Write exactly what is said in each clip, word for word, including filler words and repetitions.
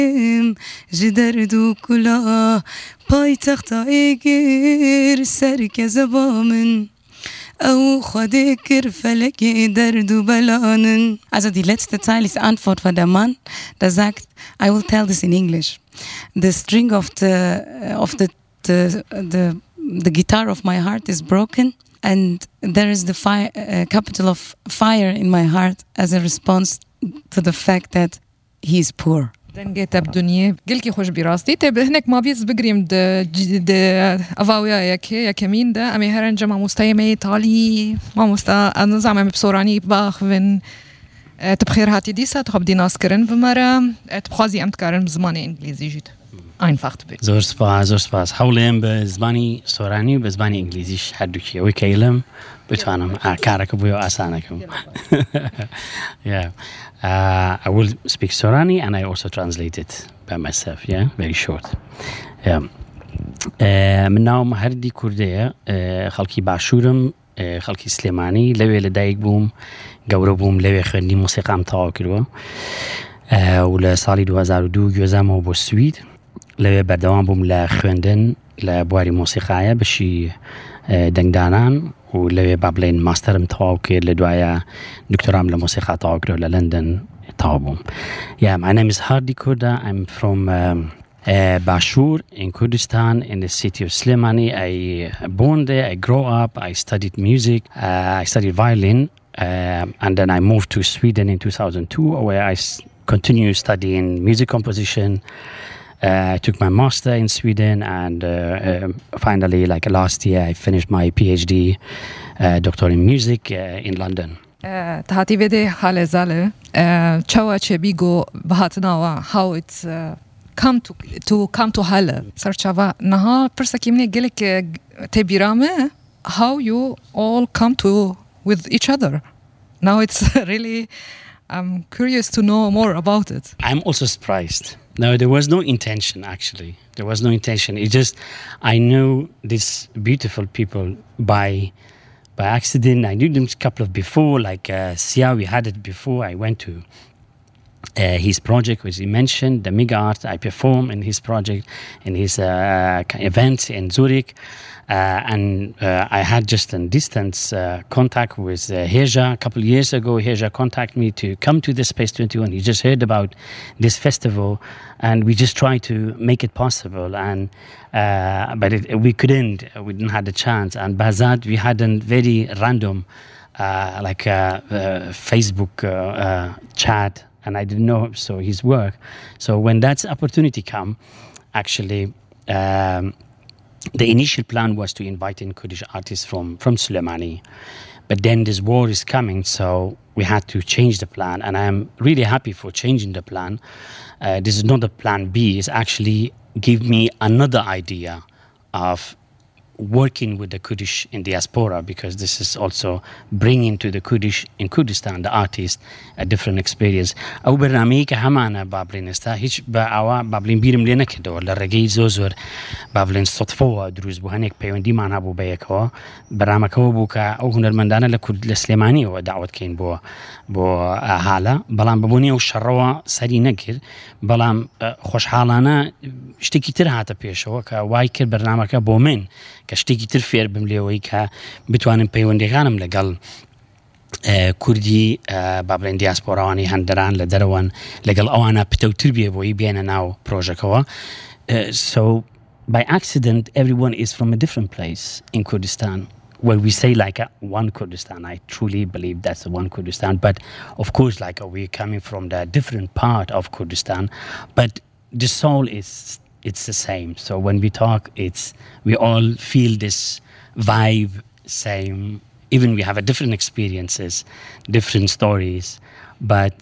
جدرد و کلاه پای تخت ایگر سرکز بامن او خودی کر فلکی درد و belanen. Also die letzte Zeile ist Antwort von der Mann, der sagt, I will tell this in English. The string of the of the the the, the guitar of my heart is broken, and there is the fire, uh, capital of fire in my heart as a response to the fact that he is poor. دنگت بدنیه گلکی خوش بیراستی تب هنک ما بیز بگریم د د اواویا یکی یکمین ده امی هرن جمع مستیمه تالی ما مستا نظام بسورانی باخ ون تبخير هاتي ديسا تخب دي ناس كرن بمرة تبخازي أمت كارن بزمان إنجليزي جد einfach تبي زور سپاس زور سپاس حولیم به زبانی سورانی به زبانی انگلیزیش هر دوچی وی کلم بتوانم کارک بوی آسانه کم. Yeah, uh, I will speak Sorani and I also translate it by myself. Yeah, very short. Yeah. من نام هردی کرده خالقی باشورم خالقی سلیمانی لوی لدایک بوم گور بوم لوی خندی موسیقی ام تا کرده ولی سالی دو هزار و دو گذام و با سوید لوی بردوام بوم لخندن لبواری موسیقیه بشی دنگدانان و لوی بابلین ماسترم تا کرد لدوایا دکترام لموسیقی تا کرده لندن تا بوم. Yeah, my name is Hardi Kurda. I'm from um, Uh, Bashur in Kurdistan in the city of Slimani. I born there, I grew up, I studied music, uh, I studied violin, uh, and then I moved to Sweden in two thousand two where I s- continued studying music composition. Uh, I took my master in Sweden and uh, uh, finally like last year I finished my PhD uh, doctor in music uh, in London. تهاتي بده حال زاله چوا چه بیگو بهاتناوا how it's uh, come to to come to Halle sarchava naha persaki mne gelek tebirame how you all come to with each other. Now it's really I'm curious to know more about it. I'm also surprised. No, there was no intention actually. There was no intention. It just I knew these beautiful people by by accident. I knew them a couple of before, like uh, Sia, we had it before. I went to Uh, his project, which he mentioned, the Mega Art. I performed in his project, in his uh, events in Zurich, uh, and uh, I had just a distance uh, contact with uh, Heja a couple of years ago. Heja contacted me to come to the Space twenty-one. He just heard about this festival, and we just tried to make it possible. And uh, but it, we couldn't. We didn't have the chance. And Bazad, we had a very random, uh, like uh, uh, Facebook uh, uh, chat. And I didn't know so his work. So when that opportunity came, actually, um, the initial plan was to invite in Kurdish artists from from Slimani, but then this war is coming, so we had to change the plan. And I'm really happy for changing the plan. Uh, this is not a plan B; it's actually give me another idea of working with the Kurdish in diaspora, because this is also bringing to the Kurdish in Kurdistan, the artists, a different experience. أو برنامج كهمانا بابلين استا هيج بأوا بابلين بيرم لنا كده ولا رجعي زوزور بابلين صدفة دروز بهنيك بيوندي معنا بو بيكوا برنامج هو بوكا أو هنرمندانا لكرد الإسلاماني ودعوة كين بو بو حالا بلام ببوني وشروا سري نكر بلام خوش حالنا اشتكي ترهات بيشوا كوايكر برنامج بومن كشتيكي ترفير بمليوي كا بتوانم بيوندي غانم لقل كردي بابلين دياسبوراني هندران لدروان لقل أوانا بتو تربية بوي بينا ناو بروجكوا. So by accident everyone is from a different place in Kurdistan. Well, we say like a one Kurdistan. I truly believe that's the one Kurdistan. But of course, like uh, we're coming from the different part of Kurdistan. But the soul is it's the same. So when we talk, it's we all feel this vibe, same. Even we have a different experiences, different stories, but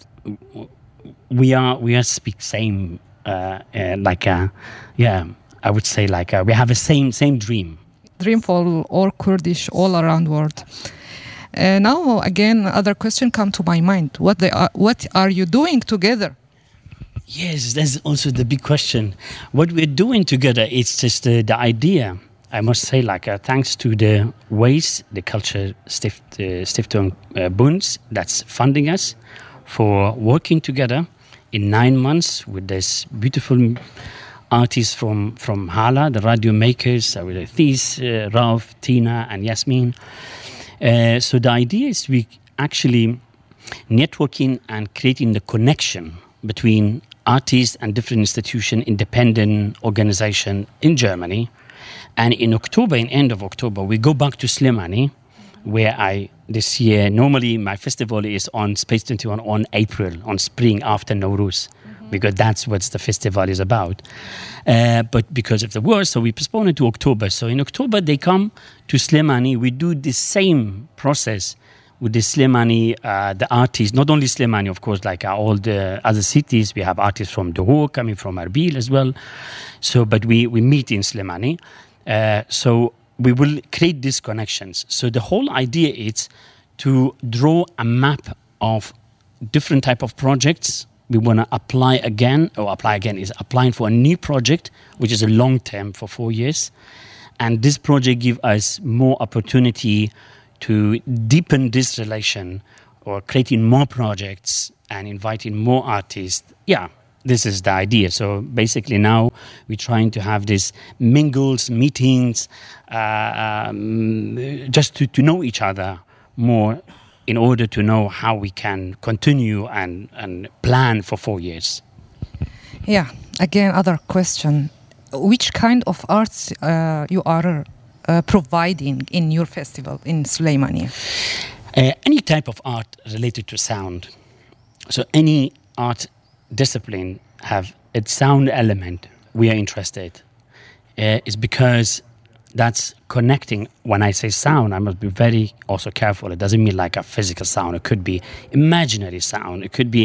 we are we are speak same. Uh, uh, like a, yeah, I would say like a, we have a same same dream. Dream for all Kurdish all around world. Uh, now again, other question come to my mind. What they are, what are you doing together? Yes, that's also the big question. What we're doing together, it's just uh, the idea. I must say, like, uh, thanks to the ways, the Culture Stift, uh, Stiftung uh, Bunds that's funding us for working together in nine months with this beautiful artists from, from Hala, the radio makers, uh, with Thies, uh, Ralph, Tina, and Yasmin. Uh, so the idea is we actually networking and creating the connection between artists and different institutions, independent organization in Germany. And in October, in end of October, we go back to Slimani, where I, this year, normally my festival is on Space twenty-one on April, on spring after Nowruz, mm-hmm. because that's what the festival is about. Uh, but because of the war, so we postpone it to October. So in October, they come to Slimani. We do the same process with the Slimani, uh, the artists, not only Slimani, of course, like uh, all the other cities. We have artists from Dohuk, coming from Erbil as well. So, but we, we meet in Slimani. Uh, so we will create these connections. So the whole idea is to draw a map of different type of projects. We want to apply again, or apply again is applying for a new project, which is a long term for four years. And this project gives us more opportunity to deepen this relation or creating more projects and inviting more artists. Yeah, this is the idea. So basically now we're trying to have these mingles, meetings, uh, um, just to, to know each other more in order to know how we can continue and, and plan for four years. Yeah, again, other question. Which kind of arts uh, you are Uh, providing in your festival in Slimani? Uh, any type of art related to sound. So any art discipline have its sound element. We are interested. Uh, it's because that's connecting. When I say sound, I must be very also careful. It doesn't mean like a physical sound. It could be imaginary sound. It could be,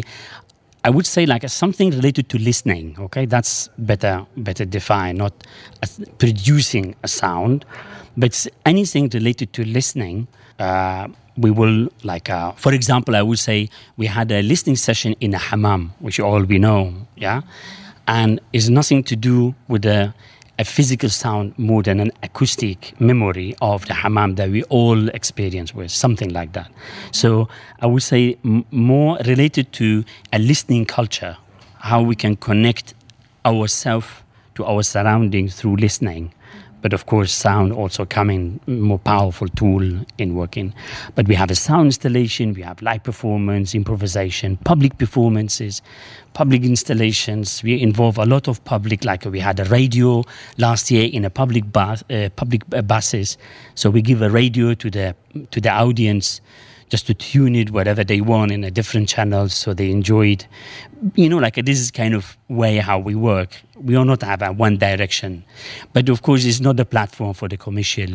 I would say, like a, something related to listening. Okay, that's better, better defined. Not as producing a sound, but anything related to listening. Uh, we will like, uh, for example, I would say we had a listening session in a hammam, which all we know, yeah, and it's nothing to do with the a physical sound more than an acoustic memory of the hammam that we all experience with, something like that. So I would say m- more related to a listening culture, how we can connect ourselves to our surroundings through listening. But of course, sound also coming more powerful tool in working. But we have a sound installation, we have live performance, improvisation, public performances, public installations. We involve a lot of public, like we had a radio last year in a public bus, uh, public uh, buses. So we give a radio to the to the audience, just to tune it whatever they want in a different channel, so they enjoy it. You know, like this is kind of way how we work. We are not have a one direction, but of course it's not a platform for the commercial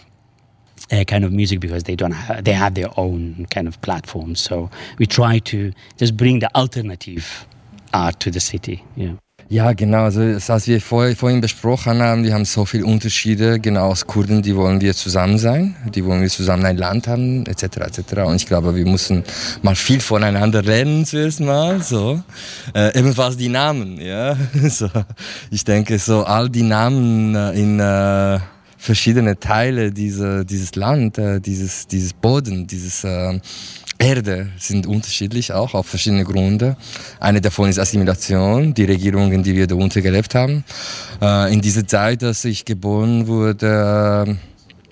uh, kind of music, because they don't have, they have their own kind of platform. So we try to just bring the alternative art to the city. Yeah. Ja, genau. Also, was wir vor, vorhin besprochen haben, die haben so viele Unterschiede. Genau, als Kurden, die wollen wir zusammen sein, die wollen wir zusammen ein Land haben, et cetera et cetera. Und ich glaube, wir müssen mal viel voneinander lernen zuerst mal. So, äh, ebenfalls die Namen. Ja, so. Ich denke, so all die Namen in äh, verschiedene Teile dieser dieses Land, äh, dieses dieses Boden, dieses äh, Erde sind unterschiedlich, auch auf verschiedene Gründe. Eine davon ist Assimilation, die Regierungen, die wir da unten gelebt haben. Äh, in dieser Zeit, dass ich geboren wurde, äh,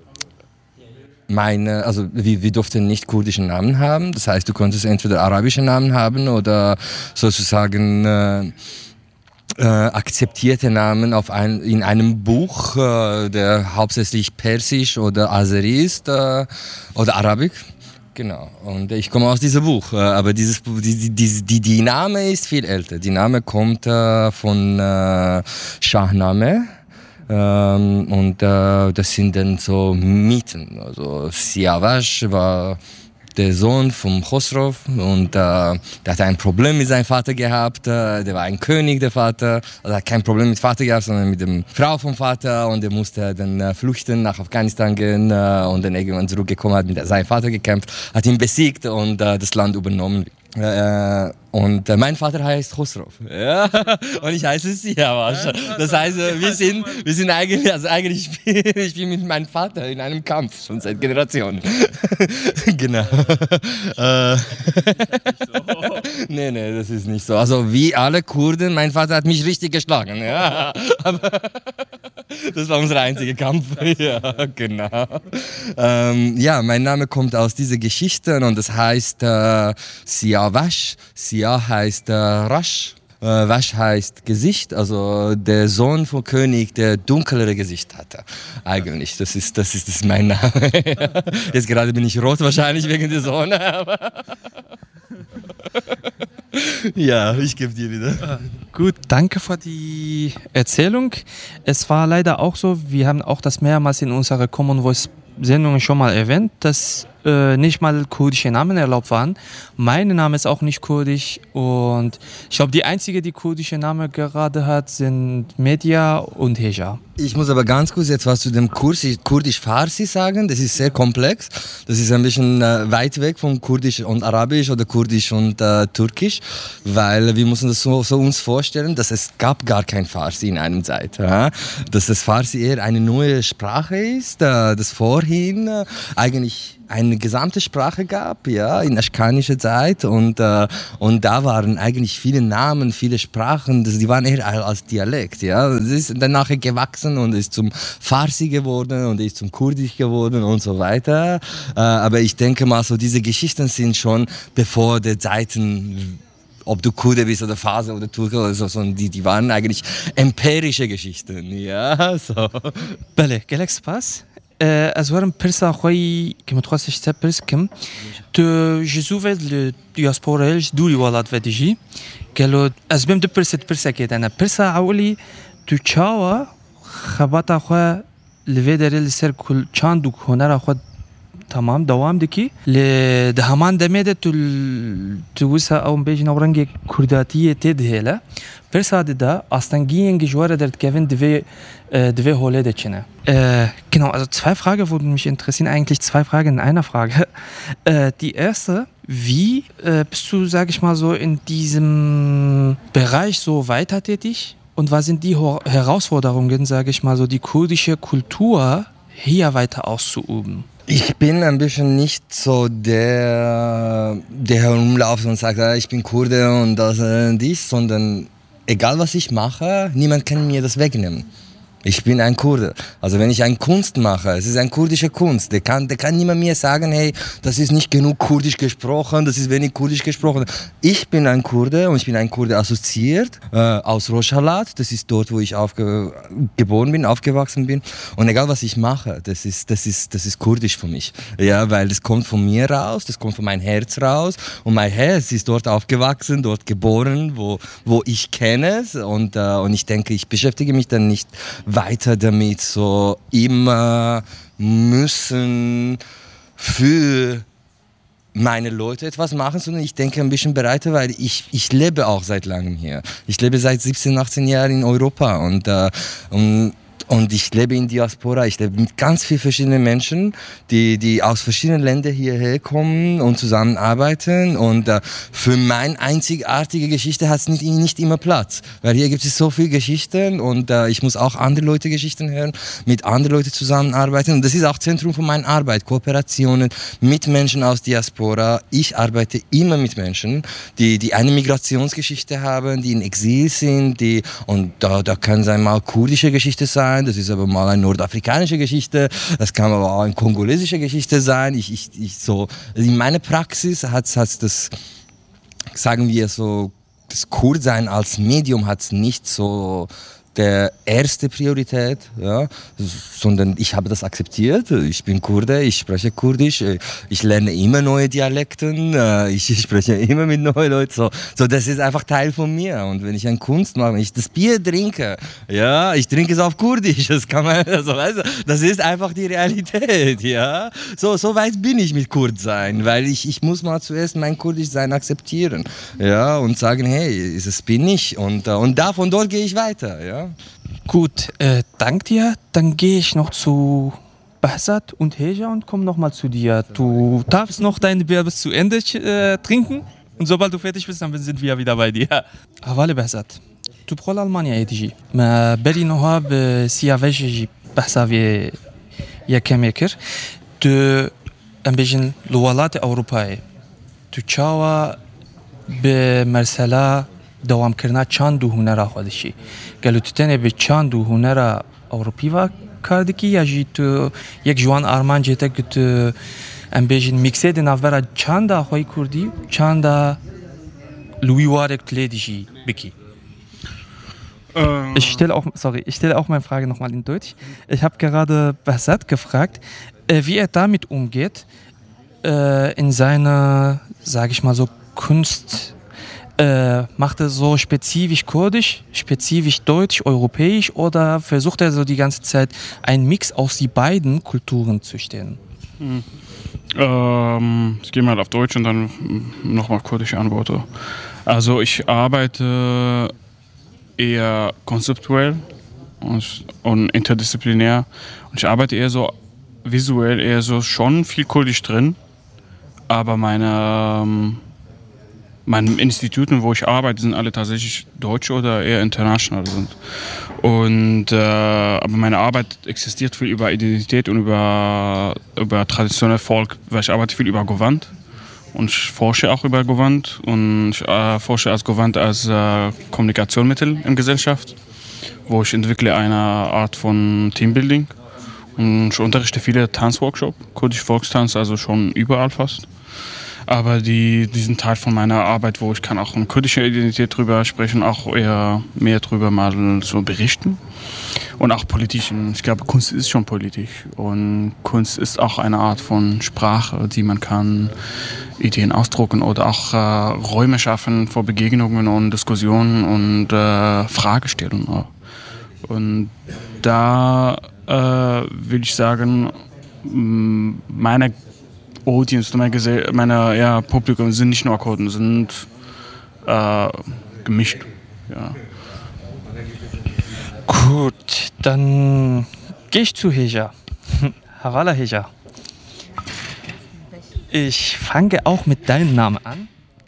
meine, also wir, wir durften nicht kurdischen Namen haben. Das heißt, du konntest entweder arabische Namen haben oder sozusagen äh, äh, akzeptierte Namen auf ein, in einem Buch, äh, der hauptsächlich Persisch oder Azeri ist äh, oder Arabisch. Genau, und ich komme aus diesem Buch, aber dieses, die, die, die, die Name ist viel älter. Die Name kommt äh, von äh, Shahnameh ähm, und äh, das sind dann so Mythen. Also Siavash war der Sohn vom Khosrow und äh, der hatte ein Problem mit seinem Vater gehabt. Äh, der war ein König, der Vater. Also er hat kein Problem mit Vater gehabt, sondern mit der Frau vom Vater. Und er musste dann äh, flüchten, nach Afghanistan gehen äh, und dann irgendwann zurückgekommen, hat mit seinem Vater gekämpft, hat ihn besiegt und äh, das Land übernommen. Äh, und äh, mein Vater heißt Khosrow. Ja. Und ich heiße Siavash. Das heißt, äh, wir sind, wir sind eigentlich, also eigentlich ich bin ich bin mit meinem Vater in einem Kampf schon seit Generationen. Genau. Äh, nee, nee, das ist nicht so. Also wie alle Kurden, mein Vater hat mich richtig geschlagen. Ja. Aber das war unser einziger Kampf. Ja, genau. Ähm, ja, mein Name kommt aus diesen Geschichten und das heißt äh, Siavash. Sia heißt äh, Rasch. Äh, Wasch heißt Gesicht, also der Sohn vom König, der dunklere Gesicht hatte. Eigentlich, das ist, das ist, das ist mein Name. Jetzt gerade bin ich rot wahrscheinlich wegen der Sonne. Aber ja, ich gebe dir wieder. Gut, danke für die Erzählung. Es war leider auch so, wir haben auch das mehrmals in unserer Common Voice Sendung schon mal erwähnt, dass äh, nicht mal kurdische Namen erlaubt waren. Mein Name ist auch nicht kurdisch und ich glaube, die einzige, die kurdische Namen gerade hat, sind Medya und Heja. Ich muss aber ganz kurz jetzt was zu dem Kurdisch-Farsi sagen. Das ist sehr komplex. Das ist ein bisschen äh, weit weg von Kurdisch und Arabisch oder Kurdisch und äh, Türkisch, weil wir müssen das so, so uns vorstellen, dass es gab gar kein Farsi in einer Zeit. Ja? Dass das Farsi eher eine neue Sprache ist, äh, das vorhin äh, eigentlich eine gesamte Sprache gab, ja, in aschkanischer Zeit und, äh, und da waren eigentlich viele Namen, viele Sprachen, das, die waren eher als Dialekt, ja. Das ist dann nachher gewachsen und ist zum Farsi geworden und ist zum Kurdisch geworden und so weiter. Äh, aber ich denke mal, so diese Geschichten sind schon bevor der Zeiten, ob du Kurde bist oder Farsi oder Türke oder so, so die, die waren eigentlich empirische Geschichten, ja, so. بله گلک سپاس از ورم پرسا خوی که متخصص تا پرس کم تو جزوه دیاسپورالش دوری ولات و دیجی گلو از بیم دو پرسه پرسه که دنه پرسا اولی تو چاوا خباتا خو لوی داره لسر کل چند دو هنر خو تمام دوام دکی ل دهمان دمیده تو توسا او بیج نورنگ کرداتیه تدهله پرسا ده استانگین گجواره درت کevin دوی دوی هوله دچنه genau, also zwei Fragen würden mich interessieren, eigentlich zwei Fragen in einer Frage. Äh, die erste, wie äh, bist du, sag ich mal so, in diesem Bereich so weiter tätig? Und was sind die Ho- Herausforderungen, sage ich mal so, die kurdische Kultur hier weiter auszuüben? Ich bin ein bisschen nicht so der, der herumläuft und sagt, ich bin Kurde und das und dies, sondern egal was ich mache, niemand kann mir das wegnehmen. Ich bin ein Kurde. Also wenn ich eine Kunst mache, es ist eine kurdische Kunst, der kann, der kann niemand mir sagen, hey, das ist nicht genug kurdisch gesprochen, das ist wenig kurdisch gesprochen. Ich bin ein Kurde und ich bin ein Kurde assoziiert äh, aus Rojhelat, das ist dort, wo ich aufge- geboren bin, aufgewachsen bin. Und egal was ich mache, das ist, das ist, das ist kurdisch für mich. Ja, weil das kommt von mir raus, das kommt von meinem Herz raus und mein Herz ist dort aufgewachsen, dort geboren, wo, wo ich kenne es und, äh, und ich denke, ich beschäftige mich dann nicht weiter damit, so immer müssen für meine Leute etwas machen, sondern ich denke ein bisschen breiter, weil ich, ich lebe auch seit langem hier. Ich lebe seit siebzehn, achtzehn Jahren in Europa und, äh, und Und ich lebe in Diaspora, ich lebe mit ganz vielen verschiedenen Menschen, die, die aus verschiedenen Ländern hierher kommen und zusammenarbeiten. Und äh, für meine einzigartige Geschichte hat es nicht, nicht immer Platz. Weil hier gibt es so viele Geschichten und äh, ich muss auch andere Leute Geschichten hören, mit anderen Leuten zusammenarbeiten. Und das ist auch Zentrum von meiner Arbeit, Kooperationen mit Menschen aus Diaspora. Ich arbeite immer mit Menschen, die, die eine Migrationsgeschichte haben, die in Exil sind. Die, und da, da kann es einmal kurdische Geschichte sein. Das ist aber mal eine nordafrikanische Geschichte, das kann aber auch eine kongolesische Geschichte sein. Ich, ich, ich so, in meiner Praxis hat es das, sagen wir so, das Kurdsein als Medium hat es nicht so der erste Priorität, ja, sondern ich habe das akzeptiert. Ich bin Kurde, ich spreche Kurdisch, ich lerne immer neue Dialekten, ich spreche immer mit neuen Leuten. So, so das ist einfach Teil von mir. Und wenn ich eine Kunst mache, wenn ich das Bier trinke, ja, ich trinke es auf Kurdisch. Das kann man, also, weißt du, das ist einfach die Realität, ja. So, so weit bin ich mit Kurdsein, weil ich, ich muss mal zuerst mein Kurdischsein akzeptieren, ja, und sagen, hey, das bin ich und, und da von dort gehe ich weiter, ja. Gut, äh, dank dir. Dann gehe ich noch zu Behzad und Heja und komme nochmal zu dir. Du darfst noch deine Bier bis zu Ende äh, trinken. Und sobald du fertig bist, dann sind wir wieder bei dir. أول بحثت تو بخول ألمانيا تيجي ما بري نوها بسيافيش جي بحثا في يا كميكر تو أم بيجن لولات أوروباي تو تشاوا بمرسلا دوام کرنا چند دو هنر خودشی گلو تو تنه به چند دو هنر أوروبي و کار دکی یا جی تو یک جوان آرمان جیته که تو ام بیجن میکسه دی نافورا چند آخوی کردی چند لوی وارک تلیدیشی بکی. Ich stelle auch, sorry, ich stelle auch meine Frage nochmal in Deutsch. Ich habe gerade Behzad gefragt, äh, wie er damit umgeht äh, in seiner, sage ich mal so, Kunst. Äh, macht er so spezifisch kurdisch, spezifisch deutsch, europäisch oder versucht er so die ganze Zeit einen Mix aus die beiden Kulturen zu stellen? Hm. Ähm, ich gehe mal auf Deutsch und dann nochmal kurdisch antworte. Also ich arbeite eher konzeptuell und, und interdisziplinär und ich arbeite eher so visuell, eher so schon viel kurdisch drin, aber meine ähm, meine Instituten, wo ich arbeite, sind alle tatsächlich deutsch oder eher international sind. Und, äh, aber meine Arbeit existiert viel über Identität und über, über traditionelles Volk, weil ich arbeite viel über Gewand und ich forsche auch über Gewand und ich äh, forsche als Gewand als äh, Kommunikationsmittel in Gesellschaft, wo ich entwickle eine Art von Teambuilding und ich unterrichte viele Tanzworkshops, kurdische Volkstanz, also schon überall fast. Aber die, diesen Teil von meiner Arbeit, wo ich kann auch eine kurdische Identität drüber sprechen, auch eher mehr drüber mal so berichten. Und auch politisch. Ich glaube, Kunst ist schon politisch. Und Kunst ist auch eine Art von Sprache, die man kann Ideen ausdrucken oder auch äh, Räume schaffen für Begegnungen und Diskussionen und äh, Fragestellungen. Und da äh, will ich sagen, meine Audience, meine, Gese- meine ja, Publikum sind nicht nur Kurden, sind äh, gemischt. Ja. Gut, dann gehe ich zu Heja. Hawala Heja. Ich fange auch mit deinem Namen an.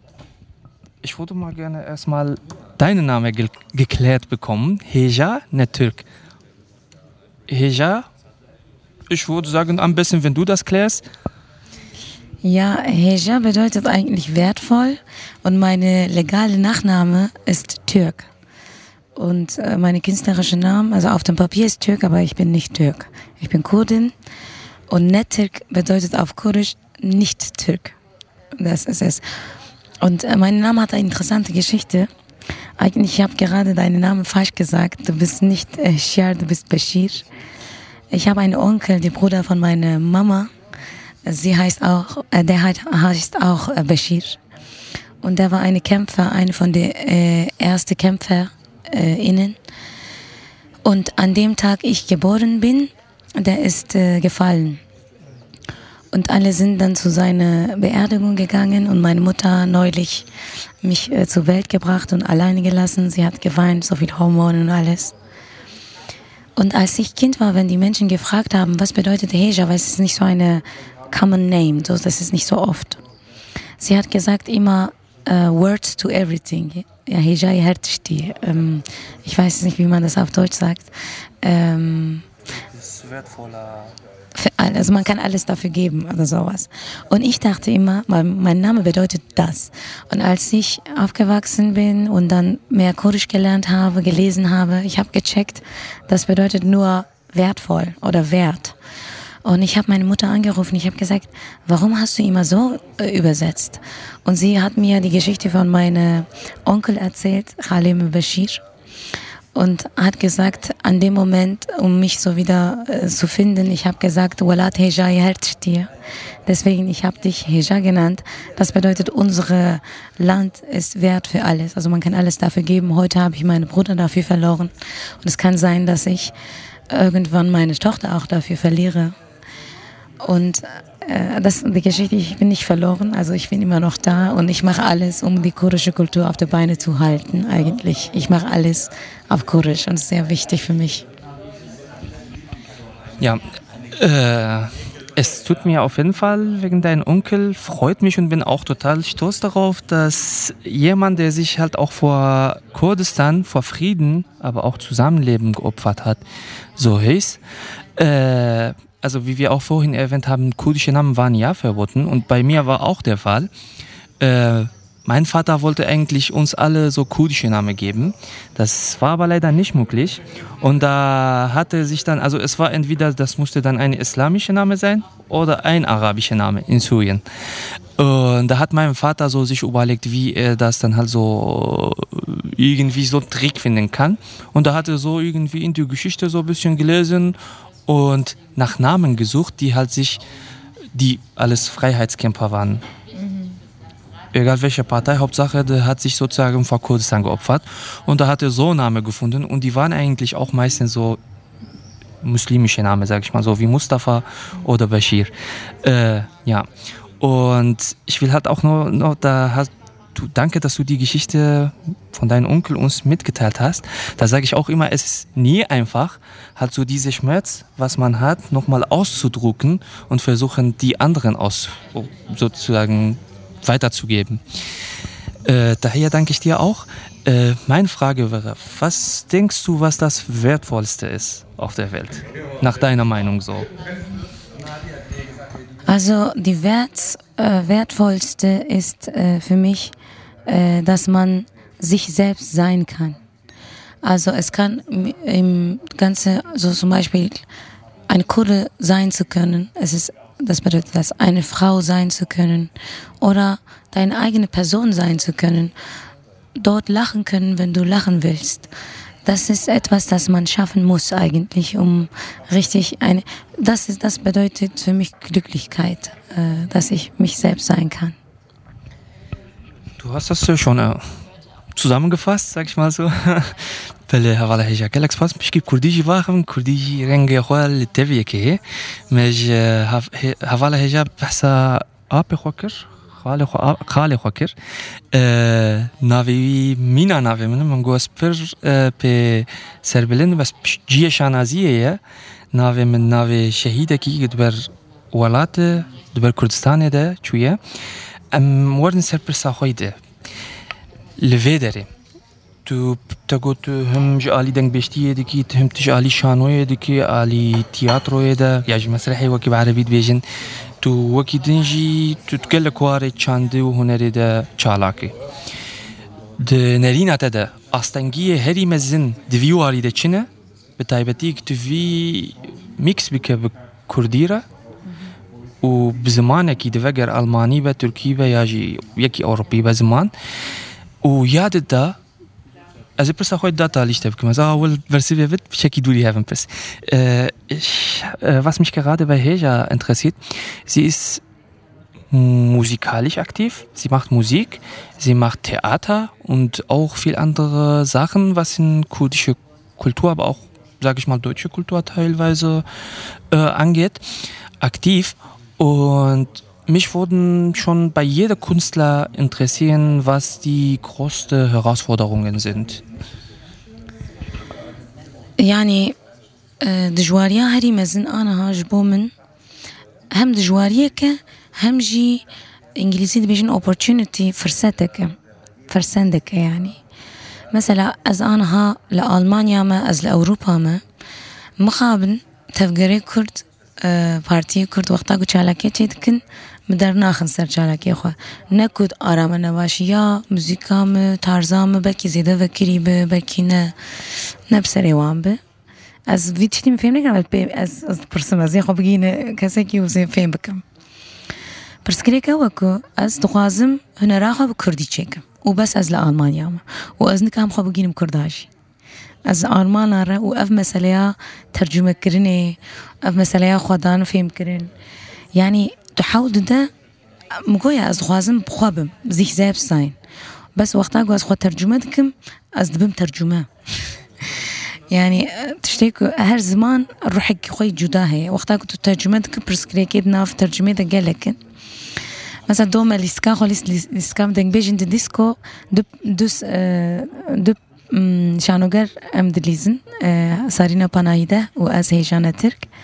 Ich würde mal gerne erstmal deinen Namen ge- geklärt bekommen. Heja, ne Türk. Heja, ich würde sagen, am besten, wenn du das klärst. Ja, Heja bedeutet eigentlich wertvoll und meine legale Nachname ist Türk. Und äh, meine künstlerische Name, also auf dem Papier ist Türk, aber ich bin nicht Türk. Ich bin Kurdin und Netürk bedeutet auf Kurdisch nicht Türk. Das ist es. Und äh, mein Name hat eine interessante Geschichte. Eigentlich, ich habe gerade deinen Namen falsch gesagt. Du bist nicht äh, Shiar, du bist Bashir. Ich habe einen Onkel, der Bruder von meiner Mama. Sie heißt auch, äh, der heißt auch äh, Bashir. Und der war eine Kämpfer, eine von den äh, ersten KämpferInnen. Und an dem Tag ich geboren bin, der ist äh, gefallen. Und alle sind dann zu seiner Beerdigung gegangen und meine Mutter neulich mich äh, zur Welt gebracht und alleine gelassen. Sie hat geweint, so viel Hormone und alles. Und als ich Kind war, wenn die Menschen gefragt haben, was bedeutet Heja, weil es ist nicht so eine common name, so, das ist nicht so oft. Sie hat gesagt immer uh, words to everything. Ja, Heja Hertsti. Ähm, ich weiß nicht, wie man das auf Deutsch sagt. Ähm, Das ist wertvoller. Also man kann alles dafür geben oder sowas. Und ich dachte immer, mein Name bedeutet das. Und als ich aufgewachsen bin und dann mehr Kurdisch gelernt habe, gelesen habe, ich habe gecheckt, das bedeutet nur wertvoll oder wert. Und ich habe meine Mutter angerufen, ich habe gesagt, warum hast du immer so äh, übersetzt? Und sie hat mir die Geschichte von meinem Onkel erzählt, Khalim Bashir. Und hat gesagt, an dem Moment, um mich so wieder äh, zu finden, ich habe gesagt, Walat Heja Hertstier. Deswegen, ich habe dich Heja genannt. Das bedeutet, unser Land ist wert für alles. Also man kann alles dafür geben. Heute habe ich meinen Bruder dafür verloren. Und es kann sein, dass ich irgendwann meine Tochter auch dafür verliere. Und äh, das die Geschichte, ich bin nicht verloren, also ich bin immer noch da und ich mache alles, um die kurdische Kultur auf die Beine zu halten eigentlich. Ich mache alles auf Kurdisch und das ist sehr wichtig für mich. Ja, äh, Es tut mir auf jeden Fall wegen deinem Onkel, freut mich und bin auch total stolz darauf, dass jemand, der sich halt auch vor Kurdistan, vor Frieden, aber auch Zusammenleben geopfert hat, so hieß. Äh, also wie wir auch vorhin erwähnt haben, kurdische Namen waren ja verboten und bei mir war auch der Fall. Äh, Mein Vater wollte eigentlich uns alle so kurdische Namen geben. Das war aber leider nicht möglich. Und da hatte sich dann, also es war entweder, das musste dann ein islamischer Name sein oder ein arabischer Name in Syrien. Und da hat mein Vater so sich überlegt, wie er das dann halt so irgendwie so einen Trick finden kann. Und da hat er so irgendwie in die Geschichte so ein bisschen gelesen und nach Namen gesucht, die halt sich, die alles Freiheitskämpfer waren. Egal welche Partei, Hauptsache, der hat sich sozusagen vor Kurdistan geopfert. Und da hat er so Namen gefunden und die waren eigentlich auch meistens so muslimische Namen, sag ich mal, so wie Mustafa oder Bashir. Äh, ja, und ich will halt auch nur, noch, da hast du, danke, dass du die Geschichte von deinem Onkel uns mitgeteilt hast. Da sage ich auch immer, es ist nie einfach, halt so diese Schmerz, was man hat, nochmal auszudrucken und versuchen, die anderen aus, sozusagen weiterzugeben. Äh, daher danke ich dir auch. Äh, meine Frage wäre, was denkst du, was das Wertvollste ist auf der Welt? Nach deiner Meinung so. Also die Wert, äh, wertvollste ist äh, für mich, äh, dass man sich selbst sein kann. Also es kann im, im Ganze, so zum Beispiel ein Kurde sein zu können, es ist das bedeutet, dass eine Frau sein zu können oder deine eigene Person sein zu können. Dort lachen können, wenn du lachen willst. Das ist etwas, das man schaffen muss eigentlich, um richtig eine... Das, ist, das bedeutet für mich Glücklichkeit, äh, dass ich mich selbst sein kann. Du hast das ja schon äh, zusammengefasst, sag ich mal so. بله حواله هجا کلک سپاس پیش کی کردیجی واقعا کردیجی رنگ خوال تبیه که مج حواله هجا بحثا آب خوکر خاله خو خاله خوکر ناوی مینا ناوی من من گوس پر به سربلند بس جیه شانازیه ناوی من ناوی شهیده کی دبر ولات دبر کردستان ده چویه ام وردن سر پر ساخویده لویدره تو تقول هم جالي دنگ بشتيه دكي هم تجالي شانويه دكي علي تياترويه ده يعني مسرحي وكي بعربي بيجن تو وكي دنجي تتكلم كواري تشاندي وهنري ده چالاكي د نرينا تدا استنگيه هري مزن دفيو علي ده چنه بتايبتيك تفي ميكس بك بكرديره وبزمانك دفجر الماني به تركي به ياجي يكي اوروبي بزمان وياد ده Also ich auch heute Data liegt habe gemacht. Ah, wohl versiert wird, checki du die haben bis. Ich, äh, was mich gerade bei Heja interessiert, sie ist musikalisch aktiv. Sie macht Musik, sie macht Theater und auch viel andere Sachen, was in kurdische Kultur, aber auch, sage ich mal, deutsche Kultur teilweise äh, angeht, aktiv. Und mich würden schon bei jeder Künstler interessieren, was die größten Herausforderungen sind. يعني دجواريا هري مزن أنا هاجبو من هم دجواريك هم جي إنجليزي بيجن opportunity فرصتك فرصندك يعني مثلا از أنا ها لألمانيا ما از لأوروبا ما مخابن تفجري كرد بارتي كرد وقتا قو چالاكي تيدكن مدر ناخن سر چالاكي خوا نكود آرام نواشيا موزيكام تارزام بلكي زيده وكري به بلكي نه نبسري وان به از ویدشتیم فهم نکنم از از پرسم از یه خوب گینه کسی که وزیم فهم بکم پرسکری که وکو از دخوازم هنرا خوب کردی چکم و بس از لآلمانیا ما و از نکام خوب گینم کرداشی از آلمان را و اف مسئله ترجمه کرنه اف مسئله خودان فهم کرن يعني تحاول ده مگویا از دخوازم بخوابم زیح زیب ساین بس وقتا گو از خود ترجمه دکم از دبم ترجمه يعني تشتيكو هر زمان روحك خوي جدا هي وقتها كنت ترجمتك برسكري كيد ناف ترجمتك قالك مثلا دوما ليسكا خالص ليسكا دنگ بيجن ديسكو دو دوس دو شانوگر ام دليزن سارينا بانايده و از هيجانا ترك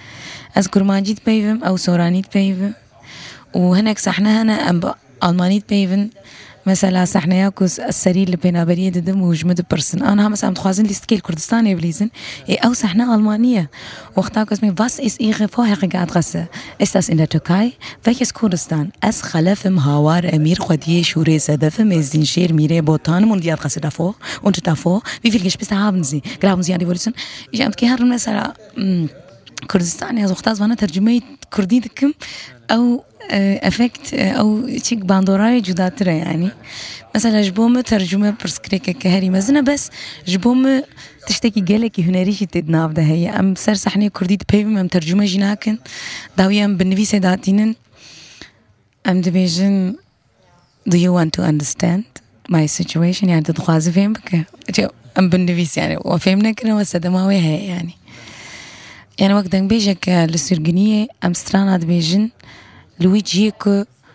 أذكر ماجد بيفم أو سورانيت بيفم وهناك صحنا هنا أم ألمانيت بيفن مثلا صحنا ياكوس السرير اللي بين بريد دم وجمد برسن أنا هم مثلا متخازن لستكيل كردستان يبليزن إيه أو صحنا ألمانية وقتها اسمي was ist ihre vorherige Adresse ist das in der Türkei welches Kurdistan es خلف مهاوار أمير خديه شوري سدف مزين شير ميري بوتان من die Adresse davor und davor wie viel Gespiste haben Sie glauben Sie an die Revolution ich am كهر مثلا كردستان يا زوجتاز وانا ترجمة كرديتكم أو افكت او تشيك باندوراي جداتره يعني مثلا جبوم ترجمه برسكريك كهري مزنه بس جبوم تشتكي قالك هنري شي تدناف ده هي ام سر صحني كرديت بيم ام ترجمه جناكن داويام بالنفيسه داتينن ام دبيجن do you want to understand my situation يعني تدخواز فين بك ام بالنفيس يعني وفهمنا كنا وسدماوي هي يعني يعني وقت بيجك للسرجنيه ام سترانا دبيجن لويجيك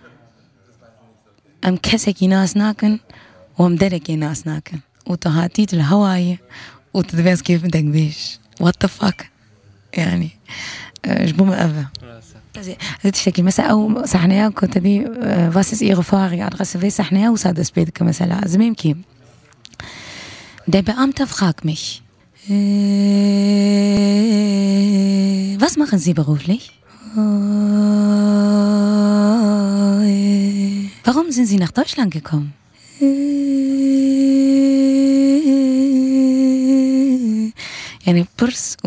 أم كسكي ناس ناكن وهم دركي ناس ناكن وتهاتيت الهواية وتدبس كيف بدك بيش what the fuck يعني جبوم أفا تشتكي مثلا أو صحنايا كنت دي was ist ihre Frage Adresse wie صحنايا وسادس بيدك مثلا زميم كيم der Beamte fragt mich was machen Sie beruflich Warum sind Sie nach Deutschland gekommen? يعني برس